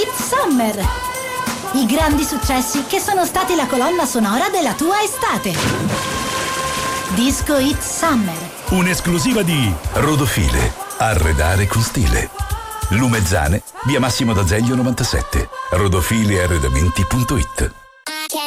It Summer. I grandi successi che sono stati la colonna sonora della tua estate. Disco It Summer. Un'esclusiva di Rodofile. Arredare con stile. Lumezzane, via Massimo d'Azeglio 97. rodofilearredamenti.it.